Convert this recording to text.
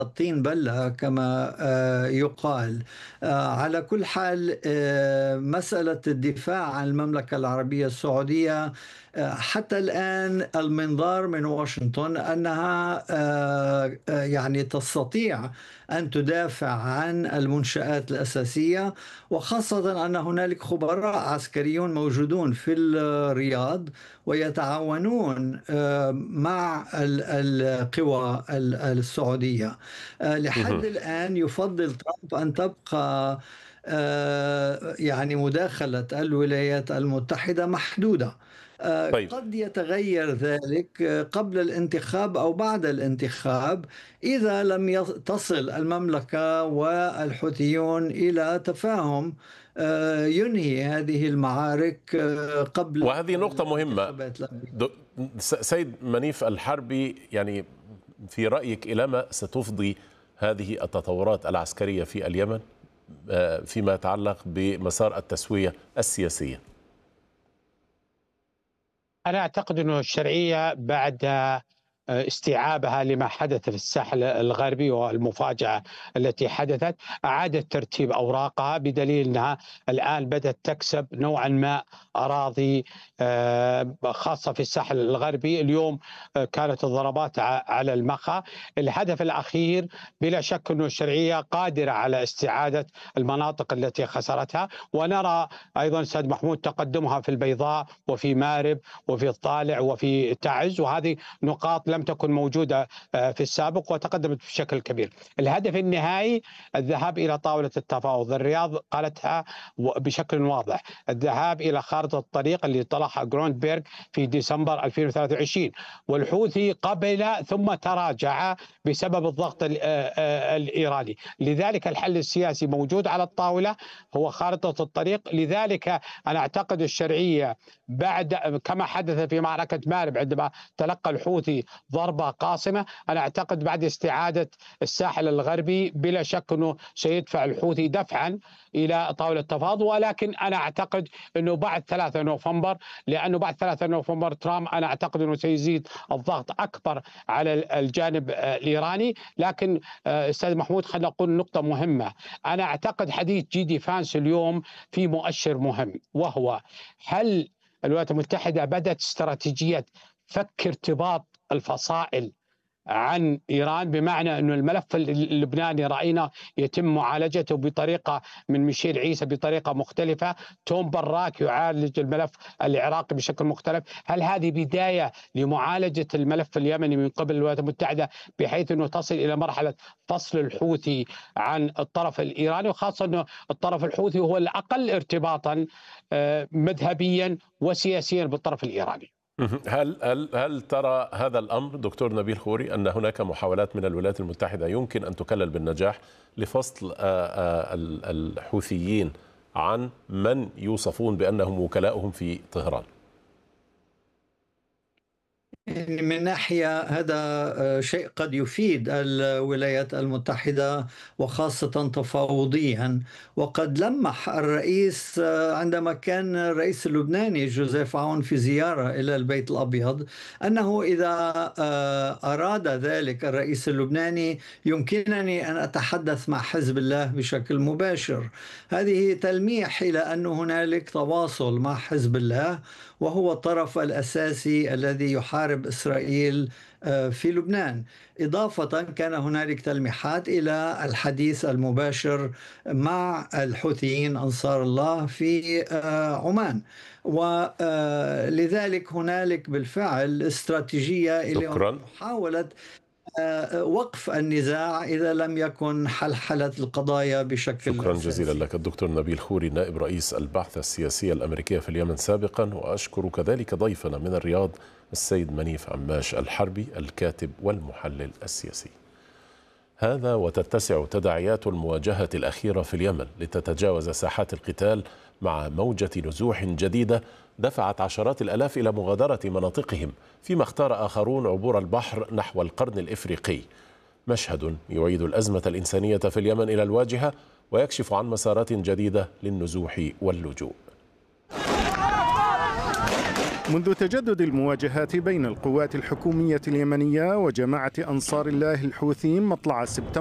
الطين بلة كما يقال. على كل حال، مسألة الدفاع عن المملكة العربية السعودية، حتى الآن المنظار من واشنطن أنها يعني تستطيع أن تدافع عن المنشآت الأساسية، وخاصة أن هنالك خبراء عسكريون موجودون في الرياض ويتعاونون مع القوى السعودية. لحد مهم. الآن يفضل ترامب أن تبقى يعني مداخلة الولايات المتحدة محدودة. طيب، قد يتغير ذلك قبل الانتخاب أو بعد الانتخاب، إذا لم تصل المملكة والحوثيون إلى تفاهم ينهي هذه المعارك قبل وهذه نقطة مهمة. الانتخابات الأمريكية. د- سيد منيف الحربي، يعني في رأيك إلى ما ستفضي هذه التطورات العسكرية في اليمن فيما يتعلق بمسار التسوية السياسية؟ أنا أعتقد أنه الشرعية بعد استيعابها لما حدث في الساحل الغربي والمفاجأة التي حدثت، أعادت ترتيب أوراقها، بدليل أنها الآن بدأت تكسب نوعا ما أراضي خاصة في الساحل الغربي. اليوم كانت الضربات على المخا. الهدف الأخير بلا شك أنه الشرعية قادرة على استعادة المناطق التي خسرتها، ونرى أيضا أستاذ محمود تقدمها في البيضاء وفي مارب وفي الطالع وفي تعز، وهذه نقاط لم تكن موجودة في السابق وتقدمت بشكل كبير. الهدف النهائي الذهاب إلى طاولة التفاوض. الرياض قالتها بشكل واضح، الذهاب إلى خارطة الطريق اللي طرحها جروندبرغ في ديسمبر 2023، والحوثي قبل ثم تراجع بسبب الضغط الإيراني. لذلك الحل السياسي موجود على الطاولة، هو خارطة الطريق. لذلك أنا أعتقد الشرعية بعد كما حدث في معركة مارب عندما تلقى الحوثي ضربة قاصمة، أنا أعتقد بعد استعادة الساحل الغربي بلا شك أنه سيدفع الحوثي دفعا إلى طاولة التفاوض. ولكن أنا أعتقد أنه بعد 3 نوفمبر، لأنه بعد 3 نوفمبر ترامب أنا أعتقد أنه سيزيد الضغط أكبر على الجانب الإيراني. لكن أستاذ محمود خلينا نقول نقطة مهمة. أنا أعتقد حديث جي دي فانس اليوم في مؤشر مهم، وهو هل الولايات المتحدة بدأت استراتيجية فك ارتباط الفصائل عن إيران، بمعنى أن الملف اللبناني رأينا يتم معالجته بطريقة من ميشيل عيسى بطريقة مختلفة، توم براك يعالج الملف العراقي بشكل مختلف. هل هذه بداية لمعالجة الملف اليمني من قبل الولايات المتحدة بحيث أنه تصل إلى مرحلة فصل الحوثي عن الطرف الإيراني، وخاصة أنه الطرف الحوثي هو الأقل ارتباطا مذهبيا وسياسيا بالطرف الإيراني؟ هل ترى هذا الأمر دكتور نبيل خوري، أن هناك محاولات من الولايات المتحدة يمكن أن تكلل بالنجاح لفصل الحوثيين عن من يوصفون بأنهم وكلاؤهم في طهران؟ يعني من ناحية هذا شيء قد يفيد الولايات المتحدة، وخاصة تفاوضيا. وقد لمح الرئيس عندما كان الرئيس اللبناني جوزيف عون في زيارة إلى البيت الأبيض أنه إذا أراد ذلك الرئيس اللبناني يمكنني أن أتحدث مع حزب الله بشكل مباشر. هذه تلميح إلى أن هنالك تواصل مع حزب الله، وهو الطرف الأساسي الذي يحارب إسرائيل في لبنان. إضافة كان هنالك تلميحات إلى الحديث المباشر مع الحوثيين أنصار الله في عمان، ولذلك هنالك بالفعل استراتيجية إلى شكرا. محاولة وقف النزاع إذا لم يكن حلحلة القضايا بشكل شكرا جزيلا أساسي. لك الدكتور نبيل خوري، نائب رئيس البعثة السياسية الأمريكية في اليمن سابقا. وأشكر كذلك ضيفنا من الرياض السيد منيف عماش الحربي، الكاتب والمحلل السياسي. هذا وتتسع تداعيات المواجهة الأخيرة في اليمن لتتجاوز ساحات القتال مع موجة نزوح جديدة دفعت عشرات الآلاف إلى مغادرة مناطقهم، فيما اختار آخرون عبور البحر نحو القرن الإفريقي. مشهد يعيد الأزمة الإنسانية في اليمن إلى الواجهة ويكشف عن مسارات جديدة للنزوح واللجوء. منذ تجدد المواجهات بين القوات الحكومية اليمنية وجماعة أنصار الله الحوثيين مطلع سبتمبر